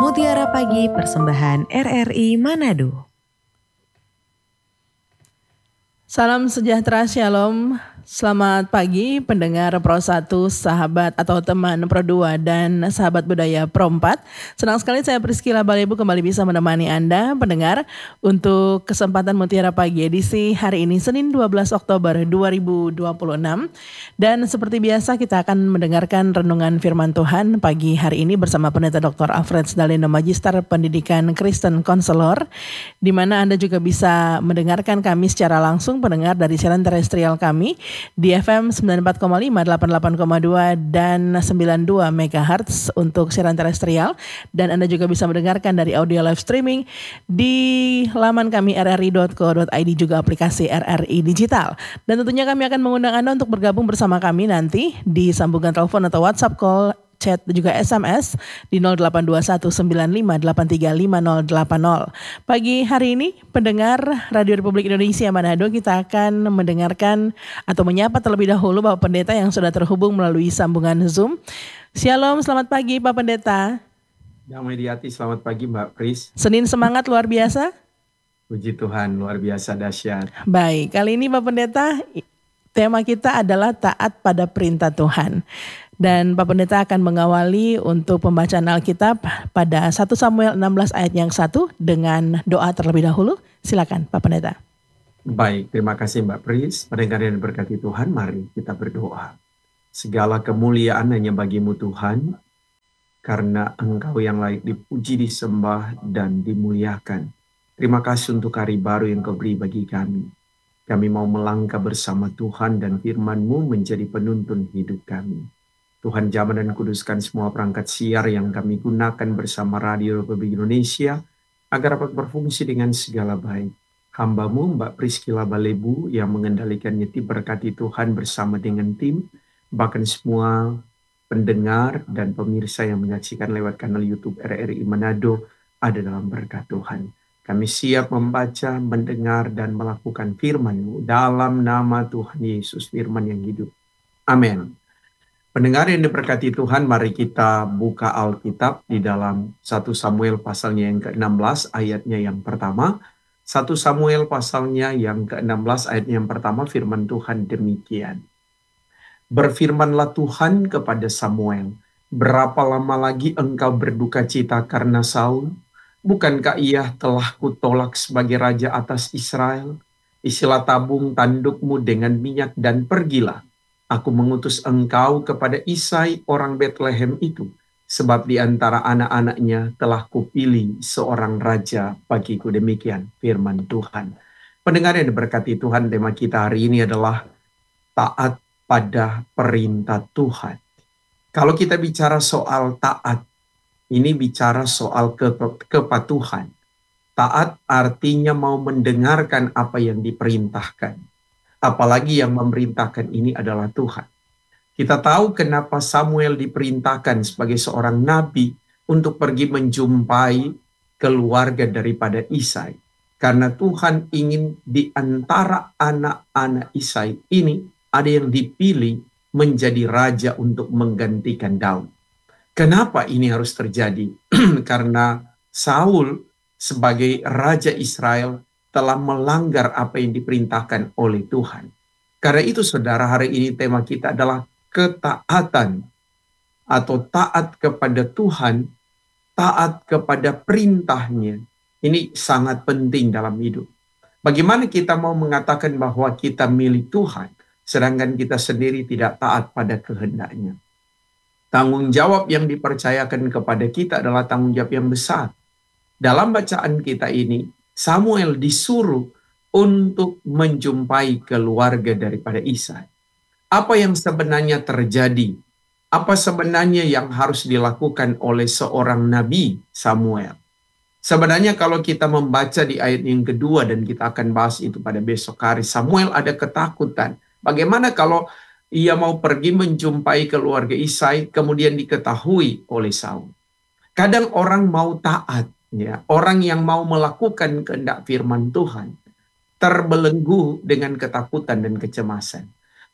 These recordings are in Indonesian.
Mutiara Pagi Persembahan RRI Manado. Salam sejahtera, shalom. Selamat pagi pendengar Pro 1, sahabat atau teman Pro 2 dan sahabat budaya Pro 4. Senang sekali saya Priscila Balebu kembali bisa menemani Anda pendengar untuk kesempatan Mutiara Pagi edisi hari ini Senin 12 Oktober 2026. Dan seperti biasa kita akan mendengarkan renungan firman Tuhan pagi hari ini bersama Pendeta Dr. Alfred Daleno Magister Pendidikan Kristen Konselor, di mana Anda juga bisa mendengarkan kami secara langsung pendengar dari siaran terestrial kami di FM 94,5, 88,2 dan 92 MHz untuk siaran terestrial, dan Anda juga bisa mendengarkan dari audio live streaming di laman kami rri.co.id, juga aplikasi RRI Digital. Dan tentunya kami akan mengundang Anda untuk bergabung bersama kami nanti di sambungan telepon atau WhatsApp call, chat dan juga SMS di 082195835080. Pagi hari ini pendengar Radio Republik Indonesia Manado, kita akan mendengarkan atau menyapa terlebih dahulu Bapak Pendeta yang sudah terhubung melalui sambungan Zoom. Shalom, selamat pagi Pak Pendeta. Damai di hati, selamat pagi Mbak Pris. Senin semangat luar biasa. Puji Tuhan, luar biasa dahsyat. Baik, kali ini Pak Pendeta tema kita adalah taat pada perintah Tuhan. Dan Pak Pendeta akan mengawali untuk pembacaan Alkitab pada 1 Samuel 16 ayat yang 1 dengan doa terlebih dahulu. Silakan Pak Pendeta. Baik, terima kasih Mbak Pris. Pendengar yang diberkati Tuhan, mari kita berdoa. Segala kemuliaan hanya bagimu Tuhan, karena Engkau yang layak dipuji, disembah, dan dimuliakan. Terima kasih untuk hari baru yang Kau beri bagi kami. Kami mau melangkah bersama Tuhan dan firman-Mu menjadi penuntun hidup kami. Tuhan, jamah dan kuduskan semua perangkat siar yang kami gunakan bersama Radio Republik Indonesia agar dapat berfungsi dengan segala baik. Hamba-Mu Mbak Priscila Balebu yang mengendalikannya, berkati Tuhan bersama dengan tim, bahkan semua pendengar dan pemirsa yang menyaksikan lewat kanal YouTube RRI Manado ada dalam berkat Tuhan. Kami siap membaca, mendengar, dan melakukan firman-Mu dalam nama Tuhan Yesus, firman yang hidup. Amin. Pendengar yang diberkati Tuhan, mari kita buka Alkitab di dalam 1 Samuel pasalnya yang ke-16 ayatnya yang pertama. 1 Samuel pasalnya yang ke-16 ayatnya yang pertama, firman Tuhan demikian. Berfirmanlah Tuhan kepada Samuel, berapa lama lagi engkau berduka cita karena Saul? Bukankah ia telah kutolak sebagai raja atas Israel? Isilah tabung tandukmu dengan minyak dan pergilah. Aku mengutus engkau kepada Isai orang Betlehem itu, sebab di antara anak-anaknya telah kupilih seorang raja bagiku. Demikian firman Tuhan. Pendengar yang diberkati Tuhan, tema kita hari ini adalah taat pada perintah Tuhan. Kalau kita bicara soal taat, ini bicara soal kepatuhan. Taat artinya mau mendengarkan apa yang diperintahkan. Apalagi yang memerintahkan ini adalah Tuhan. Kita tahu kenapa Samuel diperintahkan sebagai seorang nabi untuk pergi menjumpai keluarga daripada Isai. Karena Tuhan ingin di antara anak-anak Isai ini ada yang dipilih menjadi raja untuk menggantikan Daud. Kenapa ini harus terjadi? Karena Saul sebagai raja Israel telah melanggar apa yang diperintahkan oleh Tuhan. Karena itu saudara, hari ini tema kita adalah ketaatan atau taat kepada Tuhan, taat kepada perintahnya. Ini sangat penting dalam hidup. Bagaimana kita mau mengatakan bahwa kita milik Tuhan, sedangkan kita sendiri tidak taat pada kehendaknya? Tanggung jawab yang dipercayakan kepada kita adalah tanggung jawab yang besar. Dalam bacaan kita ini, Samuel disuruh untuk menjumpai keluarga daripada Isai. Apa yang sebenarnya terjadi? Apa sebenarnya yang harus dilakukan oleh seorang nabi Samuel? Sebenarnya kalau kita membaca di ayat yang kedua, dan kita akan bahas itu pada besok hari, Samuel ada ketakutan. Bagaimana kalau ia mau pergi menjumpai keluarga Isai, kemudian diketahui oleh Saul? Kadang orang mau taat, ya, orang yang mau melakukan kehendak firman Tuhan terbelenggu dengan ketakutan dan kecemasan,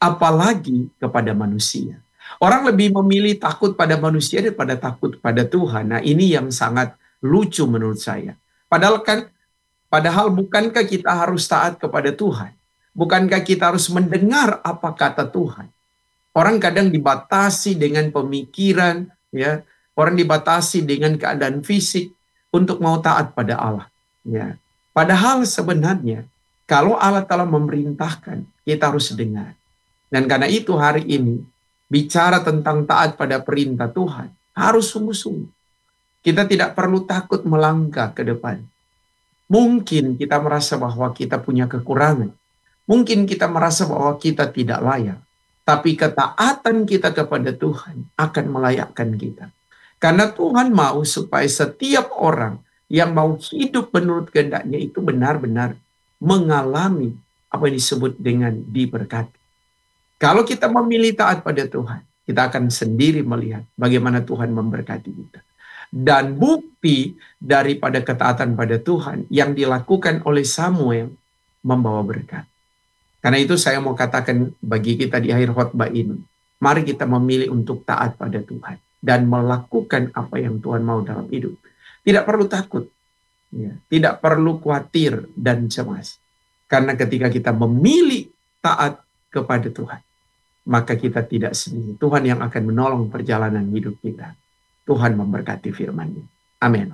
apalagi kepada manusia. Orang lebih memilih takut pada manusia daripada takut pada Tuhan. Nah, ini yang sangat lucu menurut saya. Padahal bukankah kita harus taat kepada Tuhan? Bukankah kita harus mendengar apa kata Tuhan? Orang kadang dibatasi dengan pemikiran, ya. Orang dibatasi dengan keadaan fisik untuk mau taat pada Allah, ya. Padahal sebenarnya kalau Allah telah memerintahkan, kita harus dengar. Dan karena itu hari ini bicara tentang taat pada perintah Tuhan harus sungguh-sungguh. Kita tidak perlu takut melangkah ke depan. Mungkin kita merasa bahwa kita punya kekurangan. Mungkin kita merasa bahwa kita tidak layak. Tapi ketaatan kita kepada Tuhan akan melayakkan kita. Karena Tuhan mau supaya setiap orang yang mau hidup menurut kehendak-Nya itu benar-benar mengalami apa yang disebut dengan diberkati. Kalau kita memilih taat pada Tuhan, kita akan sendiri melihat bagaimana Tuhan memberkati kita. Dan bukti daripada ketaatan pada Tuhan yang dilakukan oleh Samuel membawa berkat. Karena itu saya mau katakan bagi kita di akhir khotbah ini, mari kita memilih untuk taat pada Tuhan dan melakukan apa yang Tuhan mau dalam hidup. Tidak perlu takut, ya. Tidak perlu khawatir dan cemas. Karena ketika kita memilih taat kepada Tuhan, maka kita tidak sendiri. Tuhan yang akan menolong perjalanan hidup kita. Tuhan memberkati firman-Nya. Amin.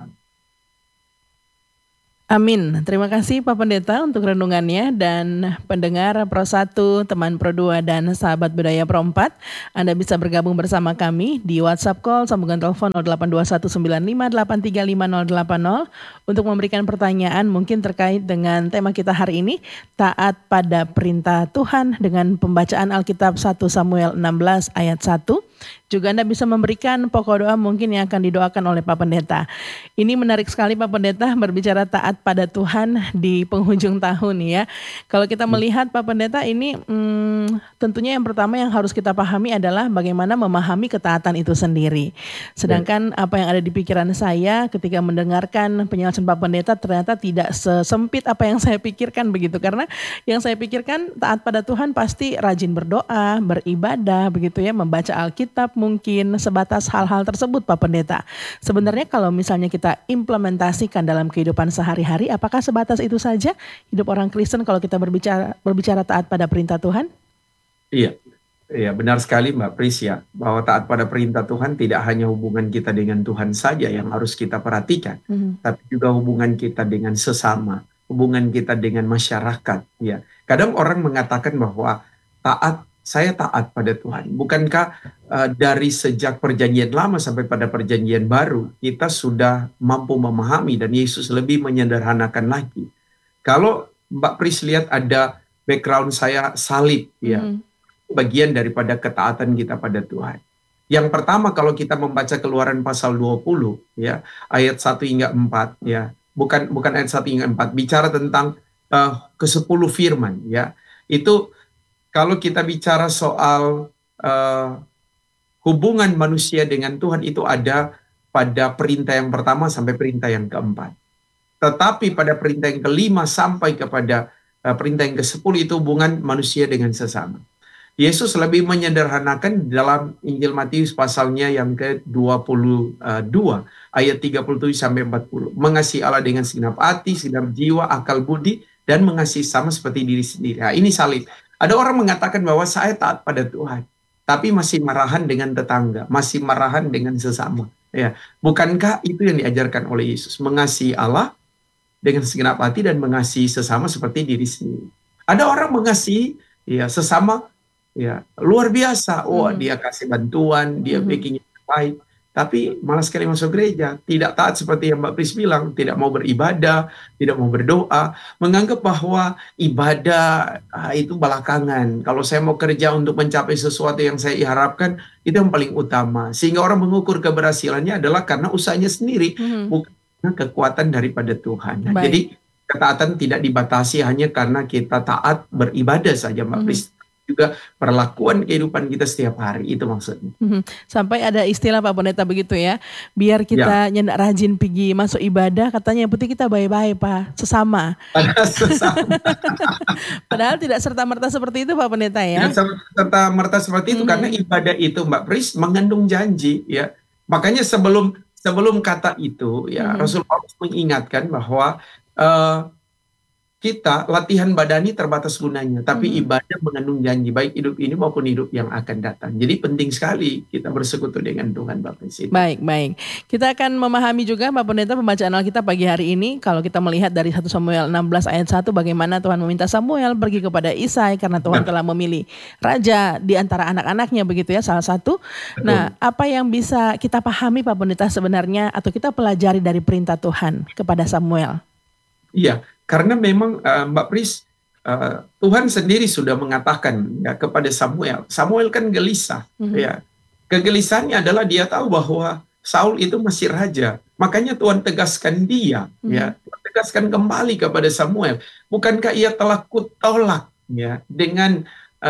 Amin. Terima kasih Pak Pendeta untuk renungannya dan pendengar Pro 1, teman Pro 2 dan sahabat budaya Pro 4. Anda bisa bergabung bersama kami di WhatsApp call sambungan telepon 082195835080 untuk memberikan pertanyaan mungkin terkait dengan tema kita hari ini, taat pada perintah Tuhan, dengan pembacaan Alkitab 1 Samuel 16 ayat 1. Juga Anda bisa memberikan pokok doa mungkin yang akan didoakan oleh Pak Pendeta. Ini menarik sekali Pak Pendeta berbicara taat pada Tuhan di penghujung tahun ya. Kalau kita melihat Pak Pendeta ini tentunya yang pertama yang harus kita pahami adalah bagaimana memahami ketaatan itu sendiri. Sedangkan apa yang ada di pikiran saya ketika mendengarkan penjelasan Pak Pendeta ternyata tidak sesempit apa yang saya pikirkan begitu. Karena yang saya pikirkan taat pada Tuhan pasti rajin berdoa, beribadah begitu ya, membaca Alkitab, mungkin sebatas hal-hal tersebut Pak Pendeta. Sebenarnya kalau misalnya kita implementasikan dalam kehidupan sehari-hari, apakah sebatas itu saja hidup orang Kristen kalau kita berbicara taat pada perintah Tuhan? Iya, benar sekali Mbak Pris ya, bahwa taat pada perintah Tuhan tidak hanya hubungan kita dengan Tuhan saja yang harus kita perhatikan, tapi juga hubungan kita dengan sesama, hubungan kita dengan masyarakat. Ya, kadang orang mengatakan bahwa saya taat pada Tuhan. Bukankah dari sejak perjanjian lama sampai pada perjanjian baru, kita sudah mampu memahami dan Yesus lebih menyederhanakan lagi. Kalau Mbak Pris lihat ada background saya salib, ya, bagian daripada ketaatan kita pada Tuhan. Yang pertama kalau kita membaca Keluaran pasal 20, ya, ayat 1 hingga 4, ya, bukan ayat 1 hingga 4, bicara tentang ke-10 firman, ya. Itu kalau kita bicara soal hubungan manusia dengan Tuhan itu ada pada perintah yang pertama sampai perintah yang keempat. Tetapi pada perintah yang kelima sampai kepada perintah yang ke-10 itu hubungan manusia dengan sesama. Yesus lebih menyederhanakan dalam Injil Matius pasalnya yang ke-22 ayat 37 sampai 40. Mengasihi Allah dengan segenap hati, segenap jiwa, akal budi, dan mengasihi sama seperti diri sendiri. Nah, ini salib. Ada orang mengatakan bahwa saya taat pada Tuhan, tapi masih marahan dengan tetangga, masih marahan dengan sesama. Ya, bukankah itu yang diajarkan oleh Yesus? Mengasihi Allah dengan segenap hati dan mengasihi sesama seperti diri sendiri. Ada orang mengasihi ya sesama ya luar biasa. Dia kasih bantuan, dia bikin yang baik. Tapi malah sekali masuk gereja, tidak taat seperti yang Mbak Pris bilang, tidak mau beribadah, tidak mau berdoa, menganggap bahwa ibadah itu belakangan. Kalau saya mau kerja untuk mencapai sesuatu yang saya harapkan, itu yang paling utama. Sehingga orang mengukur keberhasilannya adalah karena usahanya sendiri, bukan kekuatan daripada Tuhan. Nah, jadi ketaatan tidak dibatasi hanya karena kita taat beribadah saja, Mbak Pris. Juga perlakuan kehidupan kita setiap hari, itu maksudnya. Sampai ada istilah Pak Pendeta begitu ya, biar kita nyendak rajin pergi masuk ibadah, katanya yang penting kita baik-baik Pak, sesama. Padahal tidak serta-merta seperti itu Pak Pendeta ya. Tidak serta-merta seperti itu, karena ibadah itu Mbak Pris mengandung janji ya. Makanya sebelum sebelum kata itu ya Rasul Paulus mengingatkan bahwa eh, kita latihan badani terbatas gunanya, tapi ibadah mengandung janji baik hidup ini maupun hidup yang akan datang. Jadi penting sekali kita bersekutu dengan Tuhan Bapak Presiden. Baik. Kita akan memahami juga Pak Pendeta pembacaan Alkitab pagi hari ini. Kalau kita melihat dari 1 Samuel 16 ayat 1, bagaimana Tuhan meminta Samuel pergi kepada Isai karena Tuhan telah memilih raja di antara anak-anaknya, begitu ya, salah satu. Betul. Nah, apa yang bisa kita pahami Pak Pendeta sebenarnya atau kita pelajari dari perintah Tuhan kepada Samuel? Iya, karena memang Mbak Pris, Tuhan sendiri sudah mengatakan ya kepada Samuel. Samuel kan gelisah, ya. Kegelisahannya adalah dia tahu bahwa Saul itu masih raja. Makanya Tuhan tegaskan dia, ya. Tuhan tegaskan kembali kepada Samuel. Bukankah ia telah kutolak, ya, dengan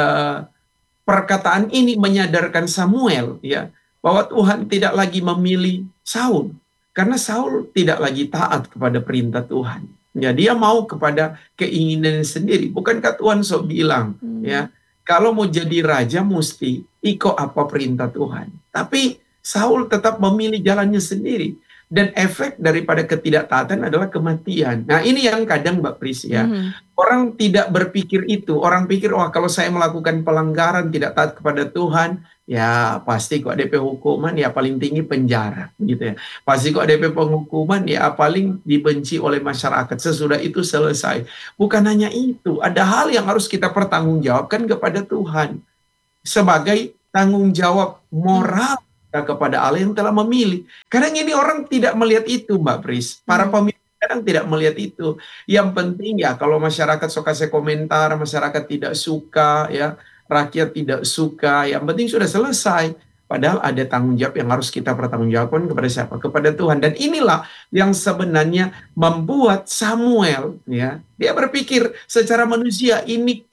perkataan ini menyadarkan Samuel, ya, bahwa Tuhan tidak lagi memilih Saul karena Saul tidak lagi taat kepada perintah Tuhan. Ya, dia mau kepada keinginan sendiri. Bukankah Tuhan bilang, ya, kalau mau jadi raja mesti ikut apa perintah Tuhan. Tapi Saul tetap memilih jalannya sendiri. Dan efek daripada ketidaktaatan adalah kematian. Nah, ini yang kadang Mbak Pris, ya. Orang tidak berpikir itu. Orang pikir, wah, kalau saya melakukan pelanggaran tidak taat kepada Tuhan, ya pasti kok DP hukuman ya paling tinggi penjara, gitu ya. Pasti kok DP penghukuman ya paling dibenci oleh masyarakat. Sesudah itu selesai. Bukan hanya itu, ada hal yang harus kita pertanggungjawabkan kepada Tuhan sebagai tanggung jawab moral kita kepada Allah yang telah memilih. Kadang ini orang tidak melihat itu, Mbak Pris. Para pemimpin kadang tidak melihat itu. Yang penting ya kalau masyarakat suka kasih komentar, masyarakat tidak suka, ya, rakyat tidak suka, yang penting sudah selesai. Padahal ada tanggung jawab yang harus kita pertanggungjawabkan kepada siapa? Kepada Tuhan. Dan inilah yang sebenarnya membuat Samuel, ya, dia berpikir secara manusia, ini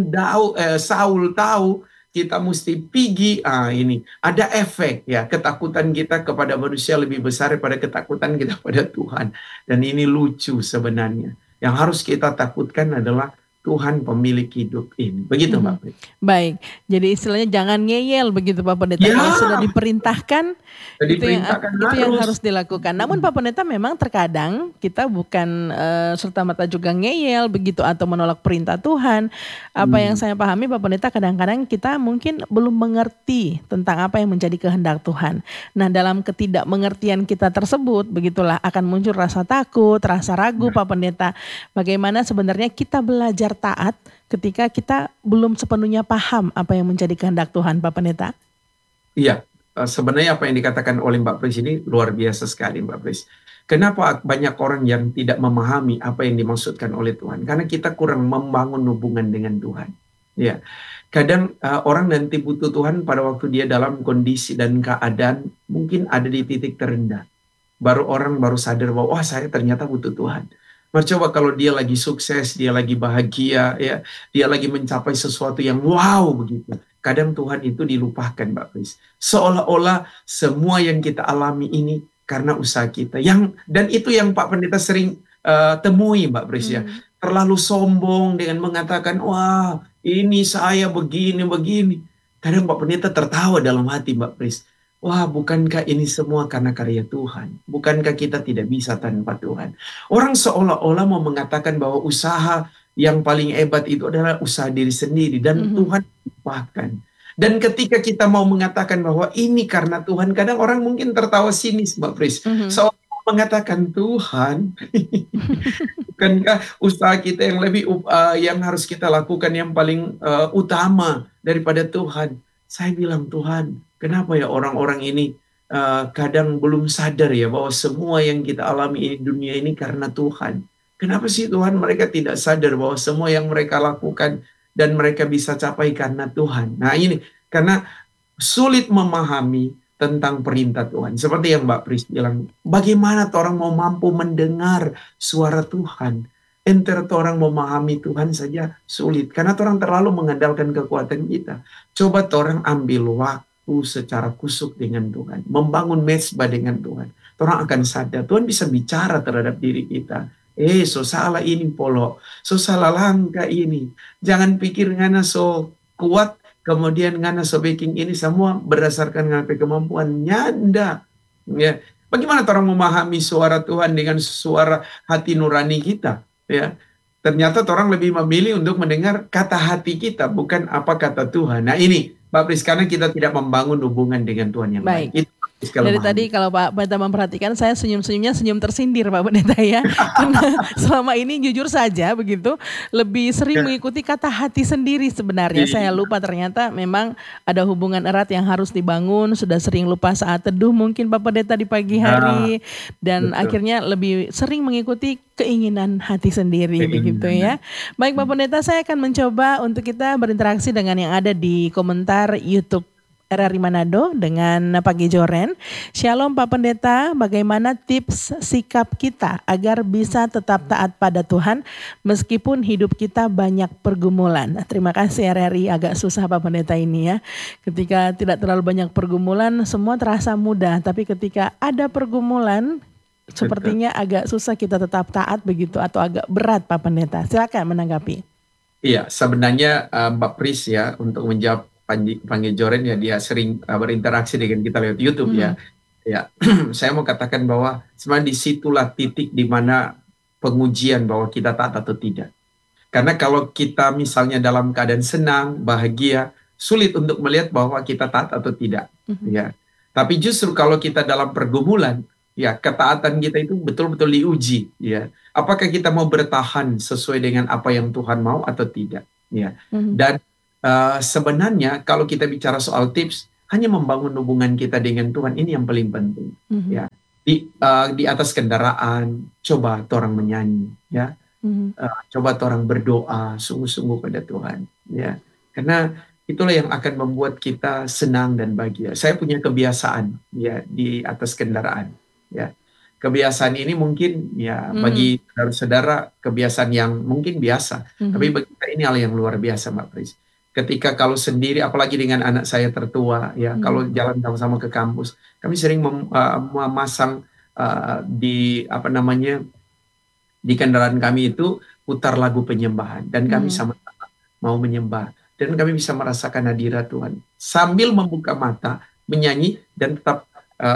Saul tahu kita mesti pergi. Ini ada efek, ya, ketakutan kita kepada manusia lebih besar daripada ketakutan kita pada Tuhan. Dan ini lucu sebenarnya. Yang harus kita takutkan adalah Tuhan pemilik hidup ini. Begitu Mbak Pri. Baik, jadi istilahnya jangan ngeyel begitu Pak Pendeta. Ya. Kalau sudah diperintahkan, itu yang harus dilakukan. Namun Pak Pendeta, memang terkadang kita bukan serta-merta juga ngeyel begitu atau menolak perintah Tuhan. Apa yang saya pahami Pak Pendeta, kadang-kadang kita mungkin belum mengerti tentang apa yang menjadi kehendak Tuhan. Nah, dalam ketidakmengertian kita tersebut, begitulah akan muncul rasa takut, rasa ragu Pak Pendeta. Bagaimana sebenarnya kita belajar taat ketika kita belum sepenuhnya paham apa yang menjadi kehendak Tuhan, Pak Pendeta? Iya, sebenarnya apa yang dikatakan oleh Mbak Pris ini luar biasa sekali, Mbak Pris. Kenapa banyak orang yang tidak memahami apa yang dimaksudkan oleh Tuhan? Karena kita kurang membangun hubungan dengan Tuhan. Ya, kadang orang nanti butuh Tuhan pada waktu dia dalam kondisi dan keadaan mungkin ada di titik terendah. Orang baru sadar bahwa wah, saya ternyata butuh Tuhan. Coba kalau dia lagi sukses, dia lagi bahagia, ya, dia lagi mencapai sesuatu yang wow begitu. Kadang Tuhan itu dilupakan, Mbak Pris. Seolah-olah semua yang kita alami ini karena usaha kita. Dan itu yang Pak Pendeta sering temui, Mbak Pris, ya. Terlalu sombong dengan mengatakan, wah, ini saya begini. Kadang Pak Pendeta tertawa dalam hati, Mbak Pris. Wah, bukankah ini semua karena karya Tuhan? Bukankah kita tidak bisa tanpa Tuhan? Orang seolah-olah mau mengatakan bahwa usaha yang paling hebat itu adalah usaha diri sendiri. Dan Tuhan lupakan. Dan ketika kita mau mengatakan bahwa ini karena Tuhan, kadang orang mungkin tertawa sinis, Mbak Pris. Seolah mengatakan, Tuhan, bukankah usaha kita yang lebih yang harus kita lakukan yang paling utama daripada Tuhan? Saya bilang, Tuhan, kenapa ya orang-orang ini kadang belum sadar ya bahwa semua yang kita alami di dunia ini karena Tuhan. Kenapa sih Tuhan mereka tidak sadar bahwa semua yang mereka lakukan dan mereka bisa capai karena Tuhan? Nah ini, karena sulit memahami tentang perintah Tuhan. Seperti yang Mbak Pris bilang, bagaimana orang mau mampu mendengar suara Tuhan? Enter orang memahami Tuhan saja sulit. Karena orang terlalu mengandalkan kekuatan kita. Coba orang ambil waktu secara kusuk dengan Tuhan. Membangun mezbah dengan Tuhan. Orang akan sadar, Tuhan bisa bicara terhadap diri kita. So salah ini polo. So salah langkah ini. Jangan pikir ngana so kuat. Kemudian ngana so bikin ini semua berdasarkan ngapain kemampuan. Nyanda. Ya. Bagaimana orang memahami suara Tuhan dengan suara hati nurani kita? Ya, ternyata orang lebih memilih untuk mendengar kata hati kita, bukan apa kata Tuhan. Nah ini, Mbak Pris, karena kita tidak membangun hubungan dengan Tuhan yang baik. Baik. Itu kelemahan. Dari tadi kalau Pak Pendeta memperhatikan, saya senyum-senyumnya senyum tersindir Pak Pendeta ya. Karena selama ini jujur saja begitu, lebih sering mengikuti kata hati sendiri sebenarnya. Saya lupa ternyata memang ada hubungan erat yang harus dibangun, sudah sering lupa saat teduh mungkin Pak Pendeta di pagi hari. Dan betul. akhirnya lebih sering mengikuti keinginan hati sendiri begitu ya. Baik Pak Pendeta, saya akan mencoba untuk kita berinteraksi dengan yang ada di komentar YouTube RRI Manado dengan Pagi Joren. Shalom Pak Pendeta, bagaimana tips sikap kita agar bisa tetap taat pada Tuhan meskipun hidup kita banyak pergumulan? Terima kasih RRI, agak susah Pak Pendeta ini ya. Ketika tidak terlalu banyak pergumulan semua terasa mudah, tapi ketika ada pergumulan sepertinya agak susah kita tetap taat begitu atau agak berat Pak Pendeta. Silakan menanggapi. Iya, sebenarnya Mbak Pris ya, untuk menjawab Panggil Joren ya, dia sering berinteraksi dengan kita lewat YouTube ya. Ya, saya mau katakan bahwa sebenarnya disitulah titik di mana pengujian bahwa kita taat atau tidak. Karena kalau kita misalnya dalam keadaan senang, bahagia, sulit untuk melihat bahwa kita taat atau tidak. Ya, tapi justru kalau kita dalam pergumulan, ya ketaatan kita itu betul-betul diuji. Ya, apakah kita mau bertahan sesuai dengan apa yang Tuhan mau atau tidak? Ya, dan sebenarnya kalau kita bicara soal tips, hanya membangun hubungan kita dengan Tuhan ini yang paling penting. Ya, di atas kendaraan, coba orang menyanyi, ya, coba orang berdoa sungguh-sungguh pada Tuhan, ya, karena itulah yang akan membuat kita senang dan bahagia. Saya punya kebiasaan, ya, di atas kendaraan, ya. Kebiasaan ini mungkin ya bagi saudara-saudara kebiasaan yang mungkin biasa, tapi bagi kita ini hal yang luar biasa, Mbak Pris. Ketika kalau sendiri, apalagi dengan anak saya tertua, ya kalau jalan sama-sama ke kampus, kami sering memasang di di kendaraan kami itu putar lagu penyembahan, dan kami sama-sama mau menyembah, dan kami bisa merasakan hadirat Tuhan sambil membuka mata, menyanyi dan tetap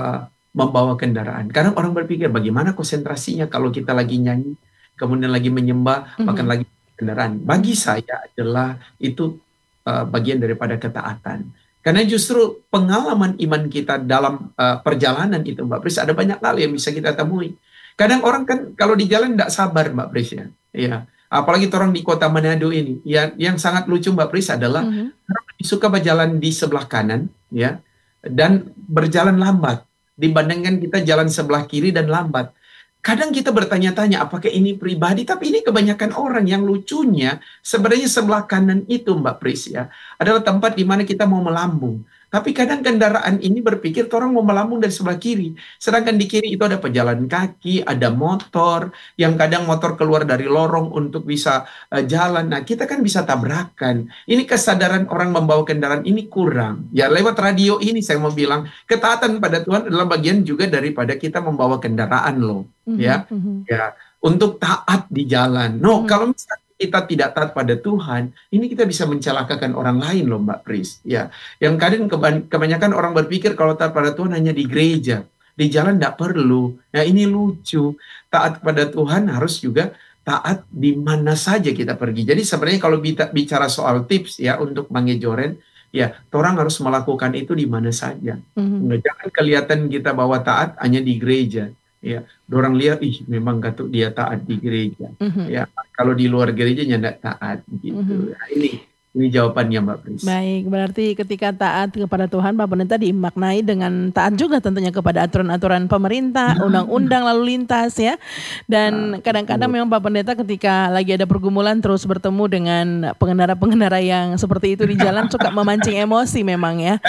membawa kendaraan. Karena orang berpikir bagaimana konsentrasinya kalau kita lagi nyanyi, kemudian lagi menyembah, bahkan lagi kendaraan. Bagi saya adalah itu bagian daripada ketaatan. Karena justru pengalaman iman kita dalam perjalanan itu, Mbak Pris, ada banyak hal yang bisa kita temui. Kadang orang kan kalau di jalan tidak sabar, Mbak Pris ya. Ya, apalagi orang di kota Manado ini. Ya, yang sangat lucu, Mbak Pris, adalah orang lebih suka berjalan di sebelah kanan, ya, dan berjalan lambat dibandingkan kita jalan sebelah kiri dan lambat. Kadang kita bertanya-tanya apakah ini pribadi, tapi ini kebanyakan orang. Yang lucunya sebenarnya sebelah kanan itu, Mbak Pris ya, adalah tempat di mana kita mau melambung. Tapi kadang kendaraan ini berpikir orang mau melambung dari sebelah kiri. Sedangkan di kiri itu ada pejalan kaki, ada motor, yang kadang motor keluar dari lorong untuk bisa jalan. Nah, kita kan bisa tabrakan. Ini kesadaran orang membawa kendaraan ini kurang. Ya, lewat radio ini saya mau bilang, ketaatan pada Tuhan adalah bagian juga daripada kita membawa kendaraan loh. Ya, untuk taat di jalan. Kalau misalnya kita tidak taat pada Tuhan, ini kita bisa mencelakakan orang lain loh, Mbak Pris. Ya, yang kadang kebanyakan orang berpikir kalau taat pada Tuhan hanya di gereja, di jalan tidak perlu. Nah, ini lucu. Taat pada Tuhan harus juga taat di mana saja kita pergi. Jadi sebenarnya kalau bicara soal tips ya untuk Joren, ya, orang harus melakukan itu di mana saja. Jangan kelihatan kita bahwa taat hanya di gereja. Ya, orang lihat, memang katuk dia taat di gereja. Ya, kalau di luar gerejanya tidak taat gitu. Nah, ini jawabannya, Mbak Pris. Baik, berarti ketika taat kepada Tuhan, Pak Pendeta dimaknai dengan taat juga tentunya kepada aturan-aturan pemerintah, undang-undang lalu lintas ya. Dan kadang-kadang memang Pak Pendeta ketika lagi ada pergumulan terus bertemu dengan pengendara-pengendara yang seperti itu di jalan suka memancing emosi memang ya.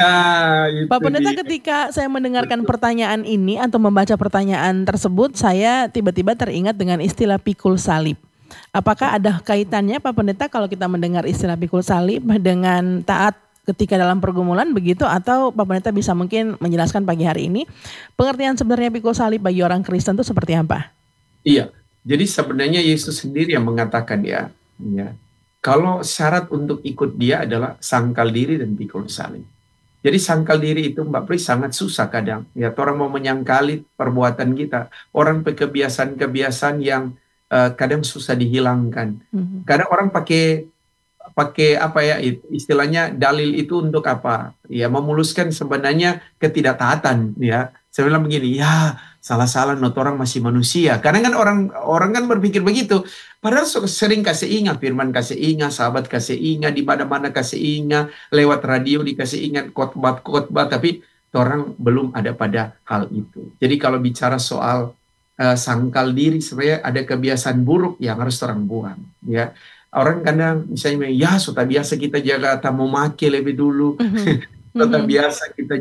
Pak Pendeta, ketika saya mendengarkan pertanyaan ini atau membaca pertanyaan tersebut, saya tiba-tiba teringat dengan istilah pikul salib. Apakah ada kaitannya Pak Pendeta kalau kita mendengar istilah pikul salib dengan taat ketika dalam pergumulan begitu, atau Pak Pendeta bisa mungkin menjelaskan pagi hari ini pengertian sebenarnya pikul salib bagi orang Kristen itu seperti apa? Iya, jadi sebenarnya Yesus sendiri yang mengatakan ya, kalau syarat untuk ikut dia adalah sangkal diri dan pikul salib. Jadi sangkal diri itu Mbak Pri sangat susah kadang. Ya, orang mau menyangkali perbuatan kita. Orang kebiasaan-kebiasaan yang kadang susah dihilangkan. Mhm. Kadang orang pakai pakai apa ya istilahnya dalil itu untuk apa? Ya memuluskan sebenarnya ketidaktaatan ya. Saya bilang begini, ya salah-salah not orang masih manusia. Karena kan orang orang kan berpikir begitu. Padahal sering kasih ingat firman kasih ingat, sahabat kasih ingat, di mana-mana kasih ingat, lewat radio dikasih ingat khotbah tapi orang belum ada pada hal itu. Jadi kalau bicara soal sangkal diri sebenarnya ada kebiasaan buruk yang harus orang buang ya. Orang kadang misalnya ya sudah biasa kita jaga tamu make lebih dulu. Sudah biasa kita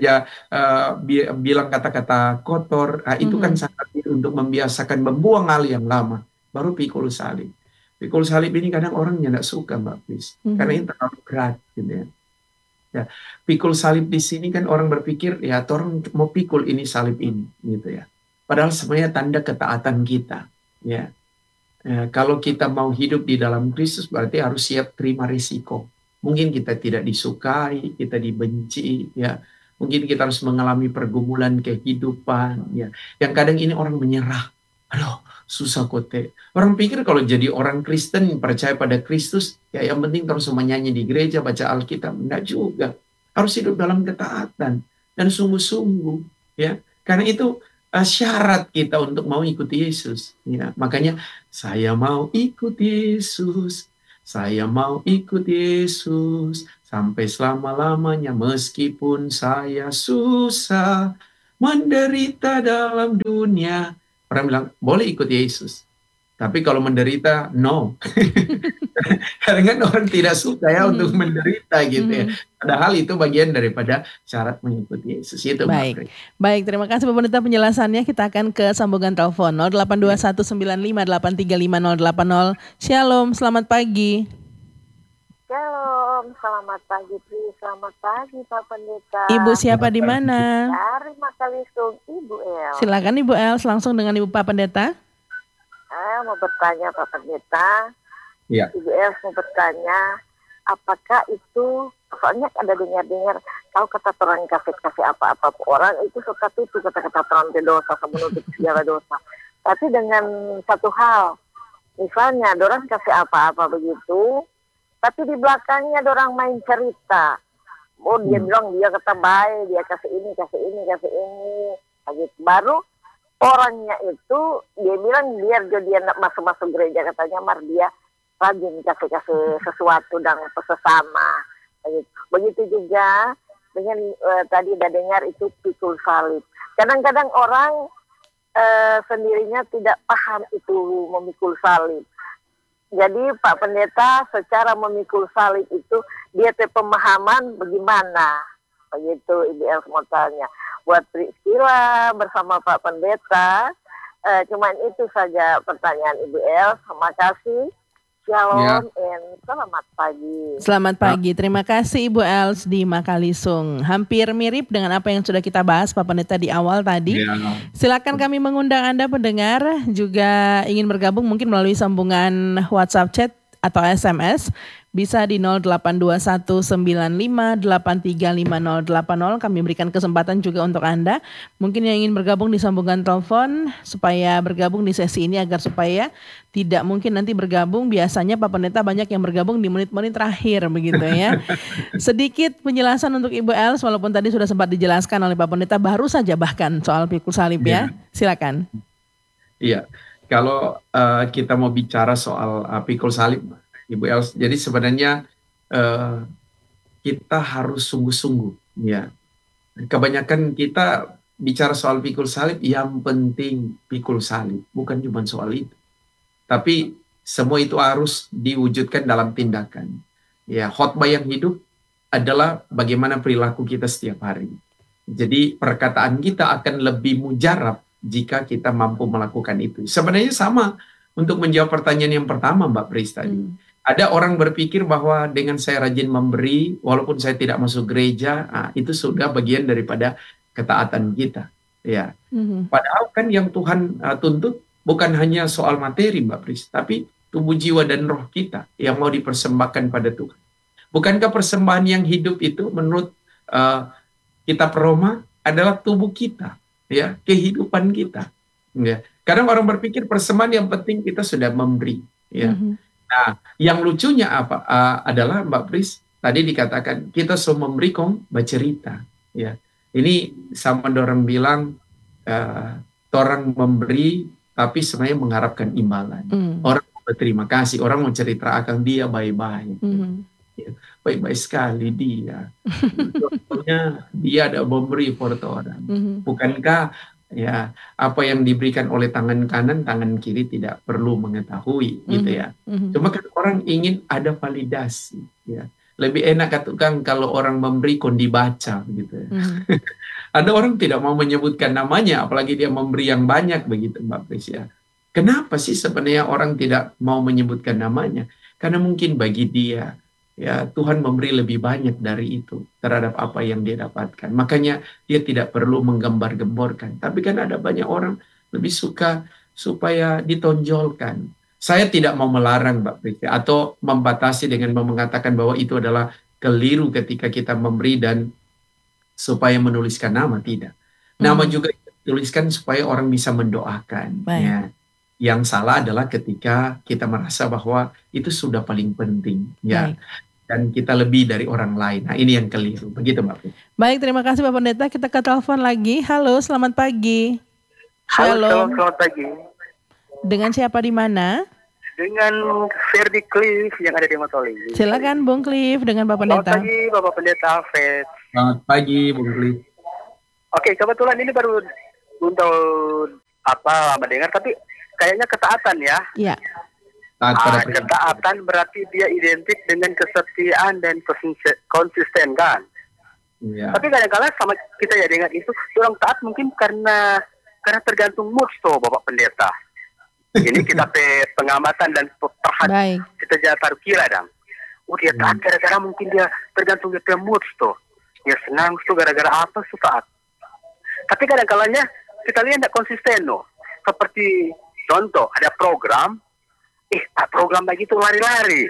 bilang kata-kata kotor. Nah, itu kan sangat untuk membiasakan membuang hal yang lama. Baru pikul salib. Pikul salib ini kadang orang tidak suka Mbak Pris. Karena ini terlalu berat gitu ya. Ya, pikul salib di sini kan orang berpikir ya orang mau pikul ini salib ini gitu ya. Padahal sebenarnya tanda ketaatan kita ya. Kalau kita mau hidup di dalam Kristus berarti harus siap terima risiko. Mungkin kita tidak disukai, kita dibenci, ya. Mungkin kita harus mengalami pergumulan kehidupan, ya. Yang kadang ini orang menyerah. Aduh, susah kote. Orang pikir kalau jadi orang Kristen percaya pada Kristus, ya yang penting terus menyanyi di gereja, baca Alkitab. Enggak juga. Harus hidup dalam ketaatan dan sungguh-sungguh, ya. Karena itu syarat kita untuk mau ikuti Yesus. Ya, makanya saya mau ikut Yesus, saya mau ikut Yesus sampai selama-lamanya meskipun saya susah menderita dalam dunia. Orang bilang boleh ikut Yesus, tapi kalau menderita no. Karena kan orang tidak suka ya untuk menderita gitu ya. Padahal itu bagian daripada syarat mengikuti Yesus itu. Baik, terima kasih Pak Pendeta penjelasannya. Kita akan ke sambungan telepon 0821958580. Shalom, selamat pagi. Shalom, selamat pagi Pri, selamat pagi Pak Pendeta. Ibu siapa di mana? Dari Makalisung, Ibu El. Silakan Ibu El, langsung dengan Ibu Pak Pendeta. Mau bertanya Pak Pendeta. Ya. Ibu El mau bertanya, apakah itu, soalnya ada dengar-dengar, kalau kata orang kasih apa-apa orang itu suka tutup kata-kata orang dosa, menutup segala dosa. Tapi dengan satu hal, misalnya orang kasih apa-apa begitu, tapi di belakangnya orang main cerita. Oh dia bilang dia kata baik, dia kasih ini. Begitu. Baru orangnya itu dia bilang biar dia nak masuk gereja katanya dia rajin kasih sesuatu dan sesama. Begitu juga dengan tadi udah dengar itu pikul salib. Kadang-kadang orang sendirinya tidak paham itu memikul salib. Jadi Pak Pendeta secara memikul salib itu dia pemahaman bagaimana. Begitu Ibu El mau tanya. Buat Priscilla bersama Pak Pendeta, cuman itu saja pertanyaan Ibu El. Terima kasih. Shalom and selamat pagi. Selamat pagi, terima kasih Ibu Els di Makalisung. Hampir mirip dengan apa yang sudah kita bahas Pak Pendeta di awal tadi. Silakan kami mengundang Anda pendengar juga ingin bergabung mungkin melalui sambungan WhatsApp chat atau SMS. Bisa di 082195835080. Kami berikan kesempatan juga untuk Anda. Mungkin yang ingin bergabung di sambungan telepon supaya bergabung di sesi ini agar supaya tidak mungkin nanti bergabung. Biasanya Pak Pendeta banyak yang bergabung di menit-menit terakhir begitu ya. Sedikit penjelasan untuk Ibu Els walaupun tadi sudah sempat dijelaskan oleh Pak Pendeta baru saja bahkan soal pikul salib ya. Silakan. Iya. Kalau kita mau bicara soal pikul salib Ibu Els, jadi sebenarnya kita harus sungguh-sungguh, ya. Kebanyakan kita bicara soal pikul salib, yang penting pikul salib, bukan cuma soal itu. Tapi semua itu harus diwujudkan dalam tindakan. Ya, khotbah yang hidup adalah bagaimana perilaku kita setiap hari. Jadi perkataan kita akan lebih mujarab jika kita mampu melakukan itu. Sebenarnya sama untuk menjawab pertanyaan yang pertama Mbak Pris tadi. Ada orang berpikir bahwa dengan saya rajin memberi, walaupun saya tidak masuk gereja, itu sudah bagian daripada ketaatan kita. Ya. Padahal kan yang Tuhan tuntut bukan hanya soal materi Mbak Pris, tapi tubuh jiwa dan roh kita yang mau dipersembahkan pada Tuhan. Bukankah persembahan yang hidup itu menurut Kitab Roma adalah tubuh kita, ya, kehidupan kita. Ya. Kadang orang berpikir persembahan yang penting kita sudah memberi, ya. Nah, yang lucunya adalah Mbak Pris tadi dikatakan kita semua memberi kong bercerita, ya. Ini sama orang bilang orang memberi tapi sebenarnya mengharapkan imbalan. Orang berterima kasih, orang mau cerita akan dia baik-baik. Ya, baik-baik sekali dia. Contohnya dia ada memberi for orang. Bukankah ya apa yang diberikan oleh tangan kanan, tangan kiri tidak perlu mengetahui, gitu ya. Cuma kan orang ingin ada validasi, ya. Lebih enak katakan kalau orang memberi kon dibaca, gitu ya. Ada orang tidak mau menyebutkan namanya, apalagi dia memberi yang banyak, begitu Mbak Pris, ya. Kenapa sih sebenarnya orang tidak mau menyebutkan namanya? Karena mungkin bagi dia, ya, Tuhan memberi lebih banyak dari itu terhadap apa yang dia dapatkan. Makanya dia tidak perlu menggembar-gemborkan. Tapi kan ada banyak orang lebih suka supaya ditonjolkan. Saya tidak mau melarang Mbak Priti atau membatasi dengan mengatakan bahwa itu adalah keliru ketika kita memberi dan supaya menuliskan nama, tidak. Nama juga dituliskan supaya orang bisa mendoakan. Ya. Yang salah adalah ketika kita merasa bahwa itu sudah paling penting, ya. Dan kita lebih dari orang lain. Nah, ini yang keliru. Begitu, Mbak Pris. Baik, terima kasih Pak Pendeta. Kita ke telepon lagi. Halo, selamat pagi. Halo, selamat pagi. Dengan siapa di mana? Dengan Ferdi Cliff yang ada di Matoli. Silakan Bung Cliff dengan Pak Pendeta. Selamat pagi Bapak Pendeta Alfred. Selamat pagi Bung Cliff. Oke, kebetulan ini baru untuk mendengar, tapi kayaknya ketaatan ya. Iya. Ketaatan berarti dia identik dengan kesetiaan dan konsisten kan. Ya. Tapi kadang-kadang sama kita ya dengan itu orang taat mungkin karena tergantung mood tuh Bapak Pendeta. Ini kita pengamatan dan perhatian kita jangan taruh kira dong. Dia taat gara-gara mungkin dia tergantung dia mood tuh. Dia senang tuh gara-gara apa tuh taat. Tapi kadang-kadangnya kita lihat tidak konsisten loh. Seperti contoh ada program, program begitu lari-lari.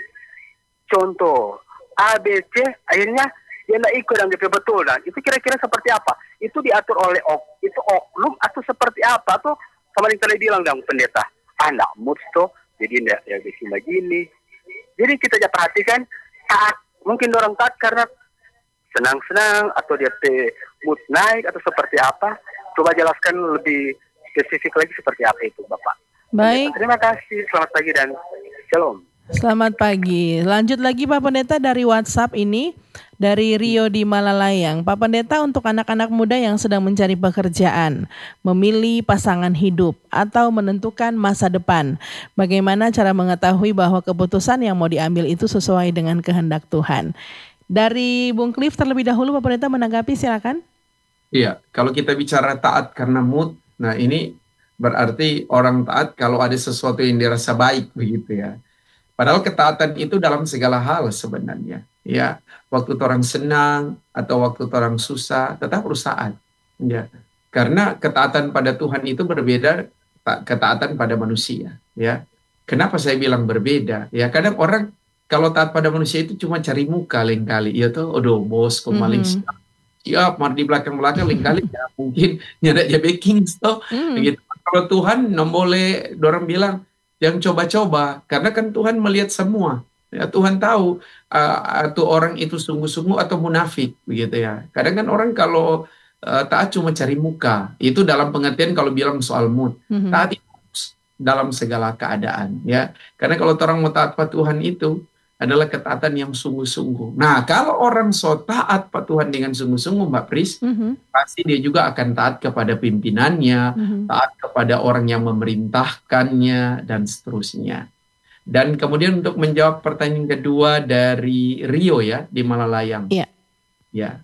Contoh ABC akhirnya dia tidak ikut dan DP betul dan itu kira-kira seperti apa? Itu diatur oleh itu oknum atau seperti apa? Atau sama yang tadi bilang dong pendeta, anak mood tuh jadi tidak ya begini. Jadi kita aja perhatikan taat, mungkin orang taat karena senang-senang atau dia mood naik atau seperti apa? Coba jelaskan lebih spesifik lagi seperti apa itu Bapak. Baik. Terima kasih, selamat pagi dan shalom. Selamat pagi. Lanjut lagi Pak Pendeta dari WhatsApp ini. Dari Rio di Malalayang. Pak Pendeta, untuk anak-anak muda yang sedang mencari pekerjaan, memilih pasangan hidup, atau menentukan masa depan, bagaimana cara mengetahui bahwa keputusan yang mau diambil itu sesuai dengan kehendak Tuhan? Dari Bung Cliff terlebih dahulu, Pak Pendeta menanggapi, silakan. Iya, kalau kita bicara taat karena mood, nah ini berarti orang taat kalau ada sesuatu yang dirasa baik, begitu ya. Padahal ketaatan itu dalam segala hal sebenarnya. Ya, waktu orang senang atau waktu orang susah, tetap harus taat. Ya, karena ketaatan pada Tuhan itu berbeda ketaatan pada manusia. Ya, kenapa saya bilang berbeda? Ya, kadang orang kalau taat pada manusia itu cuma cari muka lain kali. Ya tuh, aduh bos, kok maling siap, mar di belakang lain kali ya mungkin nyada ya baking toh. Gitu. Kalau Tuhan boleh orang bilang yang coba-coba, karena kan Tuhan melihat semua. Ya, Tuhan tahu atau orang itu sungguh-sungguh atau munafik, begitu ya. Kadang kan orang kalau taat cuma cari muka, itu dalam pengertian kalau bilang soal mood. Taat itu dalam segala keadaan, ya. Karena kalau orang mau taat pada Tuhan itu adalah ketaatan yang sungguh-sungguh. Nah, kalau orang so taat pada Tuhan dengan sungguh-sungguh, Mbak Pris, pasti dia juga akan taat kepada pimpinannya, taat kepada orang yang memerintahkannya, dan seterusnya. Dan kemudian untuk menjawab pertanyaan kedua dari Rio ya, di Malalayang. Iya. Ya.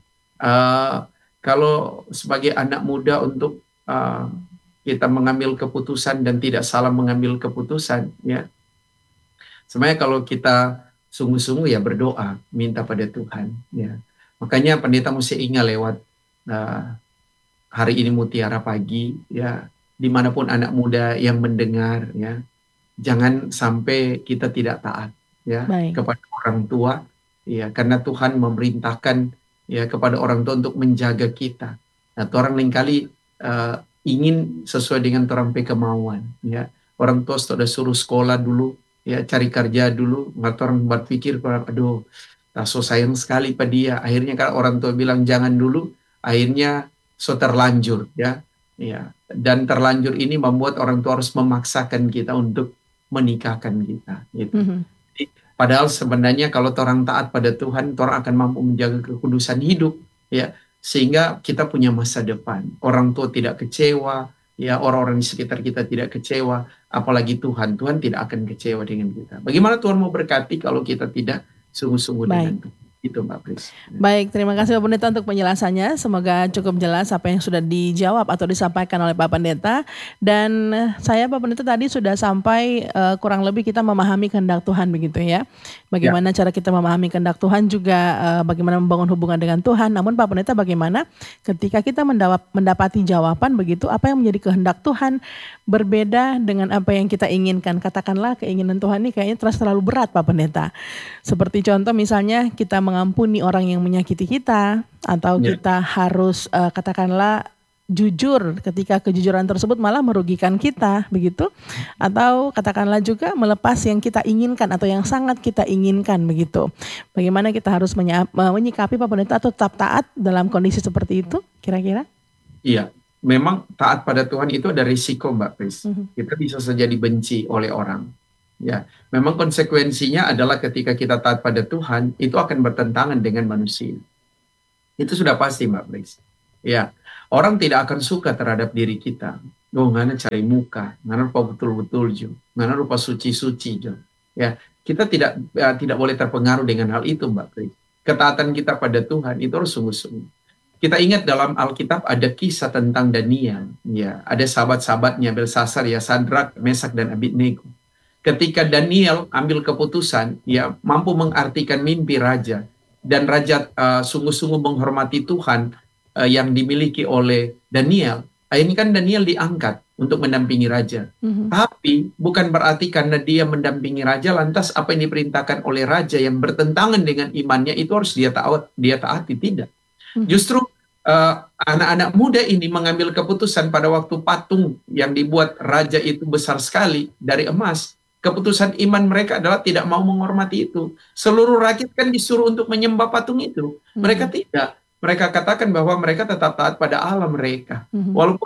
Kalau sebagai anak muda untuk kita mengambil keputusan dan tidak salah mengambil keputusan, ya. Sebenarnya kalau kita sungguh-sungguh ya berdoa, minta pada Tuhan, ya. Makanya pendeta mesti ingat lewat hari ini Mutiara Pagi, ya, dimanapun anak muda yang mendengar, ya, jangan sampai kita tidak taat, ya, kepada orang tua, ya, karena Tuhan memerintahkan ya kepada orang tua untuk menjaga kita. Nah, orang lain ingin sesuai dengan orang kemauan, ya. Orang tua sudah suruh sekolah dulu, ya, cari kerja dulu, nggak orang berpikir, aduh, so sayang sekali pada dia. Akhirnya kalau orang tua bilang jangan dulu, akhirnya so terlanjur, ya. Dan terlanjur ini membuat orang tua harus memaksakan kita untuk menikahkan kita, gitu. Jadi, padahal sebenarnya kalau orang taat pada Tuhan, orang akan mampu menjaga kekudusan hidup, ya. Sehingga kita punya masa depan. Orang tua tidak kecewa, ya, orang-orang di sekitar kita tidak kecewa, apalagi Tuhan. Tuhan tidak akan kecewa dengan kita. Bagaimana Tuhan mau berkati kalau kita tidak sungguh-sungguh dengan Tuhan? Itu Mbak Pris. Baik, terima kasih Pak Pendeta untuk penjelasannya. Semoga cukup jelas apa yang sudah dijawab atau disampaikan oleh Pak Pendeta. Dan saya Pak Pendeta tadi sudah sampai kurang lebih kita memahami kehendak Tuhan begitu ya. Bagaimana cara kita memahami kehendak Tuhan juga bagaimana membangun hubungan dengan Tuhan. Namun Pak Pendeta bagaimana ketika kita mendapati jawaban begitu, apa yang menjadi kehendak Tuhan berbeda dengan apa yang kita inginkan. Katakanlah keinginan Tuhan ini kayaknya terlalu berat Pak Pendeta. Seperti contoh misalnya kita mengampuni orang yang menyakiti kita, atau kita harus katakanlah jujur ketika kejujuran tersebut malah merugikan kita begitu, atau katakanlah juga melepas yang kita inginkan atau yang sangat kita inginkan begitu. Bagaimana kita harus menyikapi Pak Pendeta atau tetap taat dalam kondisi seperti itu kira-kira? Iya, memang taat pada Tuhan itu ada risiko Mbak Pris. Kita bisa saja dibenci oleh orang. Ya, memang konsekuensinya adalah ketika kita taat pada Tuhan, itu akan bertentangan dengan manusia. Itu sudah pasti Mbak Pris. Ya, orang tidak akan suka terhadap diri kita. Ngana cari muka, ngana rupa betul-betul jo, ngana rupa suci-suci jo. Ya, kita tidak boleh terpengaruh dengan hal itu Mbak Pris. Ketaatan kita pada Tuhan itu harus sungguh-sungguh. Kita ingat dalam Alkitab ada kisah tentang Daniel. Ya, ada sahabat-sahabatnya Belsasar, ya, Sadrak, Mesak dan Abednego. Ketika Daniel ambil keputusan, ya, mampu mengartikan mimpi raja, dan raja sungguh-sungguh menghormati Tuhan yang dimiliki oleh Daniel. Ini kan Daniel diangkat untuk mendampingi raja. Tapi bukan berarti karena dia mendampingi raja, lantas apa yang diperintahkan oleh raja yang bertentangan dengan imannya itu harus dia taati, tidak. Justru anak-anak muda ini mengambil keputusan pada waktu patung yang dibuat raja itu besar sekali dari emas. Keputusan iman mereka adalah tidak mau menghormati itu. Seluruh rakyat kan disuruh untuk menyembah patung itu. Mereka tidak. Mereka katakan bahwa mereka tetap taat pada Allah mereka. Walaupun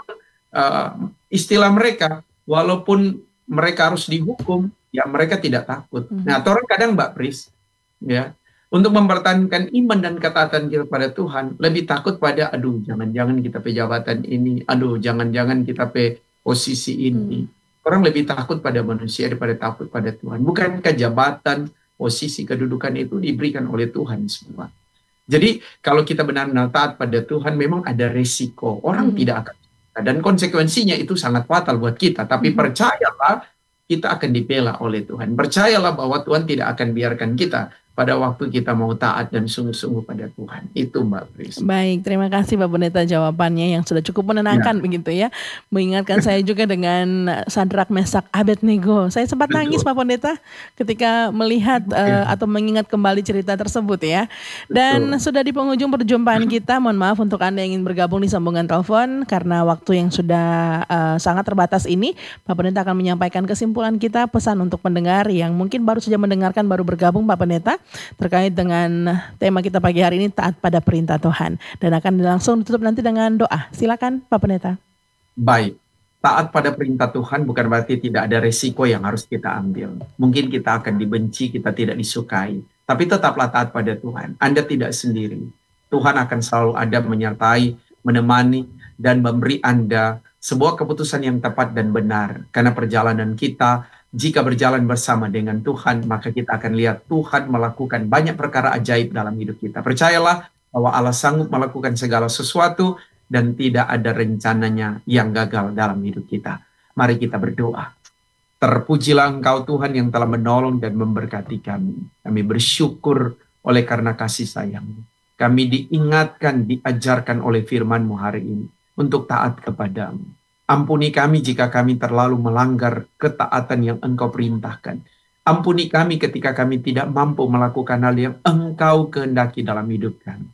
istilah mereka, walaupun mereka harus dihukum, ya mereka tidak takut. Nah, orang kadang Mbak Pris, ya, untuk mempertahankan iman dan ketaatan kita pada Tuhan, lebih takut pada, aduh jangan-jangan kita pe jabatan ini, aduh jangan-jangan kita pe posisi ini. Orang lebih takut pada manusia daripada takut pada Tuhan. Bukankah jabatan, posisi, kedudukan itu diberikan oleh Tuhan semua. Jadi kalau kita benar-benar taat pada Tuhan, memang ada resiko. Orang tidak akan. Dan konsekuensinya itu sangat fatal buat kita. Tapi percayalah, kita akan dibela oleh Tuhan. Percayalah bahwa Tuhan tidak akan biarkan kita pada waktu kita mau taat dan sungguh-sungguh pada Tuhan. Itu Mbak Pris. Baik, terima kasih Pak Pendeta jawabannya yang sudah cukup menenangkan begitu ya. Mengingatkan saya juga dengan Sadrak, Mesak, Abednego. Saya sempat nangis Pak Pendeta ketika melihat atau mengingat kembali cerita tersebut ya. Dan sudah di penghujung perjumpaan kita, mohon maaf untuk Anda yang ingin bergabung di sambungan telepon karena waktu yang sudah sangat terbatas ini. Pak Pendeta akan menyampaikan kesimpulan kita, pesan untuk pendengar yang mungkin baru saja mendengarkan, baru bergabung Pak Pendeta, terkait dengan tema kita pagi hari ini, taat pada perintah Tuhan, dan akan langsung ditutup nanti dengan doa. Silakan Pak Pendeta. Baik, taat pada perintah Tuhan bukan berarti tidak ada resiko yang harus kita ambil. Mungkin kita akan dibenci, kita tidak disukai, tapi tetaplah taat pada Tuhan. Anda tidak sendiri. Tuhan akan selalu ada menyertai, menemani, dan memberi Anda sebuah keputusan yang tepat dan benar. Karena perjalanan kita, jika berjalan bersama dengan Tuhan, maka kita akan lihat Tuhan melakukan banyak perkara ajaib dalam hidup kita. Percayalah bahwa Allah sanggup melakukan segala sesuatu dan tidak ada rencananya yang gagal dalam hidup kita. Mari kita berdoa. Terpujilah Engkau Tuhan yang telah menolong dan memberkati kami. Kami bersyukur oleh karena kasih sayang-Mu. Kami diingatkan, diajarkan oleh firman-Mu hari ini untuk taat kepadamu. Ampuni kami jika kami terlalu melanggar ketaatan yang Engkau perintahkan. Ampuni kami ketika kami tidak mampu melakukan hal yang Engkau kehendaki dalam hidup kami.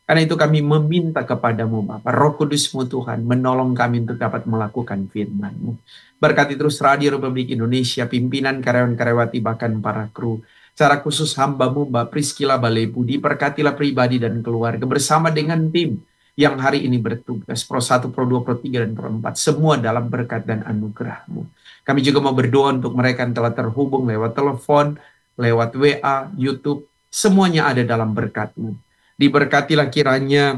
Karena itu kami meminta kepadamu Bapa, Roh Kudus-Mu Tuhan, menolong kami untuk dapat melakukan firman-Mu. Berkati terus Radio Republik Indonesia, pimpinan karyawan-karyawati, bahkan para kru. Secara khusus hamba-Mu Mbak Priscila Balepu, diberkatilah pribadi dan keluarga bersama dengan tim yang hari ini bertugas, Pro 1, Pro 2, Pro 3, dan Pro 4, semua dalam berkat dan anugerah-Mu. Kami juga mau berdoa untuk mereka yang telah terhubung lewat telepon, lewat WA, YouTube, semuanya ada dalam berkat-Mu. Diberkatilah kiranya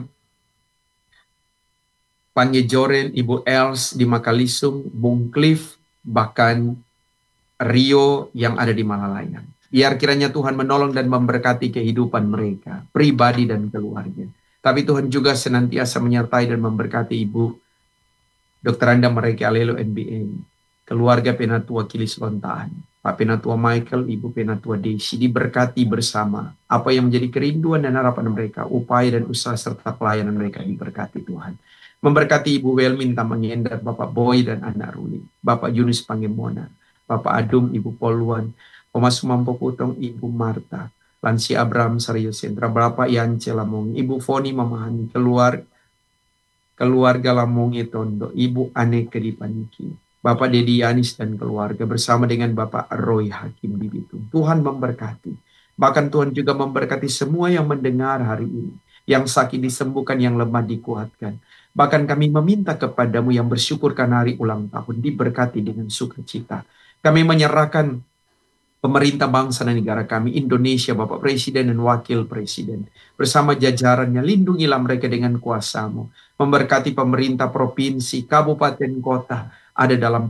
Pange Joren, Ibu Els di Makalisung, Bung Cliff, bahkan Rio yang ada di Malalayan. Biar kiranya Tuhan menolong dan memberkati kehidupan mereka, pribadi dan keluarga. Tapi Tuhan juga senantiasa menyertai dan memberkati Ibu Dr. Anda mereka Alelo NBA, keluarga Penatua Kilis Lontaan, Pak Penatua Michael, Ibu Penatua Desi, diberkati bersama. Apa yang menjadi kerinduan dan harapan mereka, upaya dan usaha serta pelayanan mereka diberkati Tuhan. Memberkati Ibu Welmin Tamangenda, Bapak Boy dan anak Ruli, Bapak Yunus Pangemona, Bapak Adum, Ibu Poluan, Omas Mampo Putong, Ibu Marta, Lansi Abraham Saryo Sentra, Bapak Yance Lamong, Ibu Foni Mamahani, keluarga Lamongi Tondo, Ibu Aneke di Paniki, Bapak Dedi Yanis dan keluarga bersama dengan Bapak Roy Hakim di Bitung. Tuhan memberkati. Bahkan Tuhan juga memberkati semua yang mendengar hari ini. Yang sakit disembuhkan, yang lemah dikuatkan. Bahkan kami meminta kepadamu yang bersyukur karena hari ulang tahun diberkati dengan sukacita. Kami menyerahkan pemerintah bangsa dan negara kami, Indonesia, Bapak Presiden dan Wakil Presiden. Bersama jajarannya, lindungilah mereka dengan kuasa-Mu. Memberkati pemerintah provinsi, kabupaten, kota, ada dalam